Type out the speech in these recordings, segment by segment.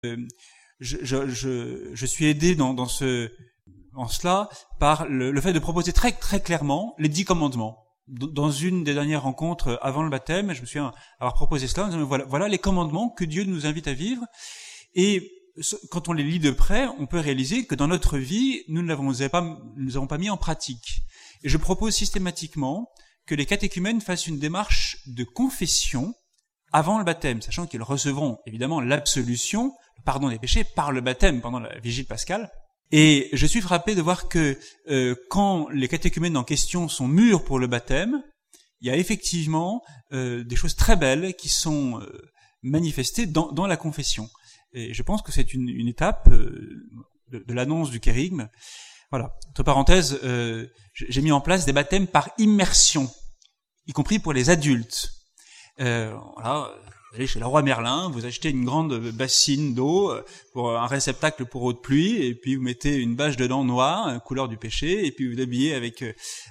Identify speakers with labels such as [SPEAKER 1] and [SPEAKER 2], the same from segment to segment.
[SPEAKER 1] je suis aidé en cela par le fait de proposer très très clairement les 10 commandements. Dans une des dernières rencontres avant le baptême, je me souviens avoir proposé cela en disant voilà les commandements que Dieu nous invite à vivre. Et quand on les lit de près, on peut réaliser que dans notre vie, nous ne nous avons pas mis en pratique. Et je propose systématiquement que les catéchumènes fassent une démarche de confession avant le baptême, sachant qu'ils recevront évidemment l'absolution, le pardon des péchés par le baptême pendant la vigile pascale. Et je suis frappé de voir que quand les catéchumènes en question sont mûrs pour le baptême, il y a effectivement des choses très belles qui sont manifestées dans la confession. Et je pense que c'est une étape de l'annonce du kérygme. Voilà. Entre parenthèses, j'ai mis en place des baptêmes par immersion, y compris pour les adultes. Voilà. Vous allez chez le roi Merlin, vous achetez une grande bassine d'eau pour un réceptacle pour eau de pluie, et puis vous mettez une bâche dedans noire, couleur du péché, et puis vous l'habillez avec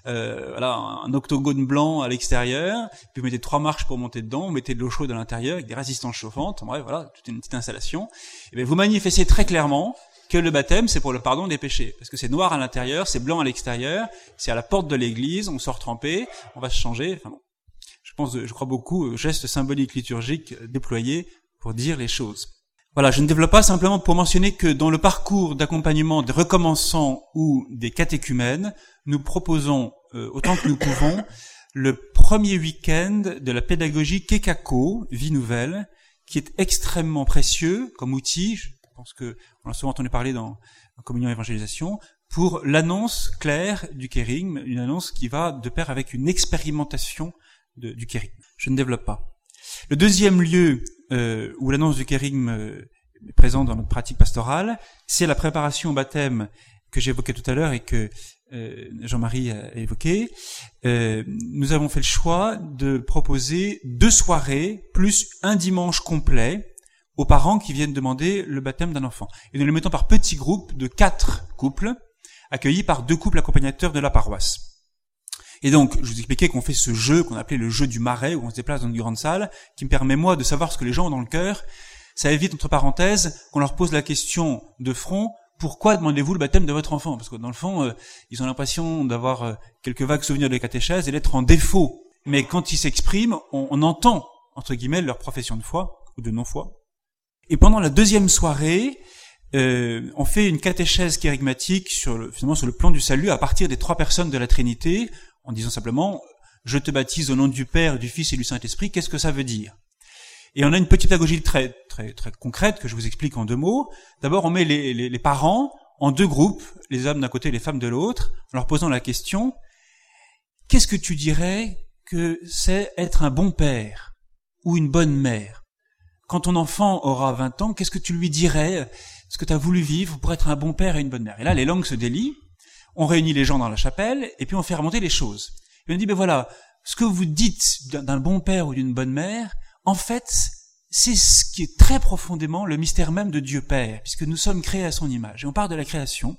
[SPEAKER 1] un octogone blanc à l'extérieur, puis vous mettez 3 marches pour monter dedans, vous mettez de l'eau chaude à l'intérieur avec des résistances chauffantes, bref, voilà, toute une petite installation. Et bien vous manifestez très clairement que le baptême, c'est pour le pardon des péchés. Parce que c'est noir à l'intérieur, c'est blanc à l'extérieur, c'est à la porte de l'église, on sort trempé, on va se changer, enfin bon. Je crois beaucoup aux gestes symboliques liturgiques déployés pour dire les choses. Voilà, je ne développe pas simplement pour mentionner que dans le parcours d'accompagnement des recommençants ou des catéchumènes, nous proposons, autant que nous pouvons, le premier week-end de la pédagogie Kekako, Vie Nouvelle, qui est extrêmement précieux comme outil, je pense que on a souvent entendu parler dans Communion Évangélisation, pour l'annonce claire du kérygme, une annonce qui va de pair avec une expérimentation du kérygme. Je ne développe pas. Le deuxième lieu où l'annonce du kérygme est présente dans notre pratique pastorale, c'est la préparation au baptême que j'évoquais tout à l'heure et que Jean-Marie a évoqué. Nous avons fait le choix de proposer 2 soirées plus un dimanche complet aux parents qui viennent demander le baptême d'un enfant. Et nous les mettons par petits groupes de 4 couples, accueillis par 2 couples accompagnateurs de la paroisse. Et donc, je vous expliquais qu'on fait ce jeu qu'on appelait le jeu du marais, où on se déplace dans une grande salle, qui me permet, moi, de savoir ce que les gens ont dans le cœur. Ça évite, entre parenthèses, qu'on leur pose la question de front, pourquoi demandez-vous le baptême de votre enfant? Parce que dans le fond, ils ont l'impression d'avoir quelques vagues souvenirs de catéchèse et d'être en défaut. Mais quand ils s'expriment, on entend, entre guillemets, leur profession de foi, ou de non-foi. Et pendant la deuxième soirée, on fait une catéchèse kérygmatique finalement sur le plan du salut à partir des 3 personnes de la Trinité, en disant simplement « Je te baptise au nom du Père, du Fils et du Saint-Esprit », qu'est-ce que ça veut dire? Et on a une petite pédagogie très, très, très concrète que je vous explique en 2 mots. D'abord, on met les parents en 2 groupes, les hommes d'un côté et les femmes de l'autre, en leur posant la question « Qu'est-ce que tu dirais que c'est être un bon père ou une bonne mère? Quand ton enfant aura 20 ans, qu'est-ce que tu lui dirais, ce que tu as voulu vivre pour être un bon père et une bonne mère ?» Et là, les langues se délient. On réunit les gens dans la chapelle, et puis on fait remonter les choses. Et on dit, voilà, ce que vous dites d'un bon père ou d'une bonne mère, en fait, c'est ce qui est très profondément le mystère même de Dieu Père, puisque nous sommes créés à son image. Et on part de la création,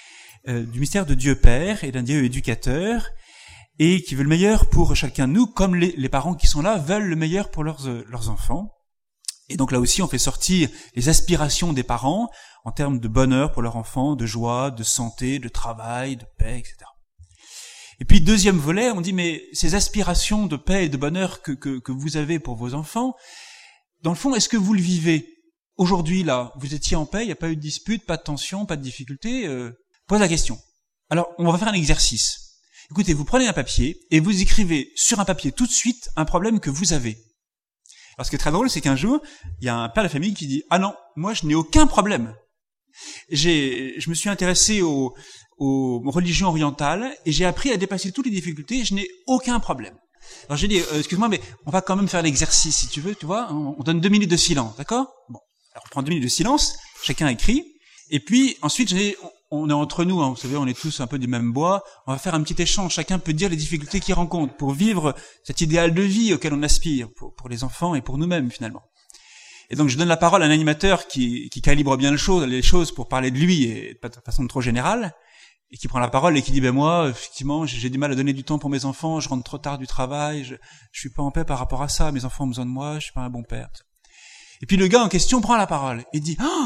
[SPEAKER 1] du mystère de Dieu Père et d'un Dieu éducateur, et qui veut le meilleur pour chacun de nous, comme les parents qui sont là veulent le meilleur pour leurs enfants. Et donc là aussi, on fait sortir les aspirations des parents en termes de bonheur pour leurs enfants, de joie, de santé, de travail, de paix, etc. Et puis, deuxième volet, on dit, mais ces aspirations de paix et de bonheur que vous avez pour vos enfants, dans le fond, est-ce que vous le vivez? Aujourd'hui, là, vous étiez en paix, il n'y a pas eu de dispute, pas de tension, pas de difficulté, pose la question. Alors, on va faire un exercice. Écoutez, vous prenez un papier et vous écrivez sur un papier tout de suite un problème que vous avez. Alors, ce qui est très drôle, c'est qu'un jour, il y a un père de famille qui dit « Ah non, moi je n'ai aucun problème. Je me suis intéressé aux religions orientales et j'ai appris à dépasser toutes les difficultés et je n'ai aucun problème. » Alors j'ai dit « Excuse-moi, mais on va quand même faire l'exercice si tu veux, tu vois, on donne 2 minutes de silence, d'accord ?» Bon, alors on prend 2 minutes de silence, chacun écrit, et puis ensuite on est entre nous, hein, vous savez, on est tous un peu du même bois, on va faire un petit échange, chacun peut dire les difficultés qu'il rencontre pour vivre cet idéal de vie auquel on aspire, pour les enfants et pour nous-mêmes finalement. Et donc je donne la parole à un animateur qui calibre bien les choses pour parler de lui et pas de façon trop générale, et qui prend la parole et qui dit ben moi effectivement j'ai du mal à donner du temps pour mes enfants, je rentre trop tard du travail, je suis pas en paix par rapport à ça, mes enfants ont besoin de moi, je suis pas un bon père. Et puis le gars en question prend la parole et dit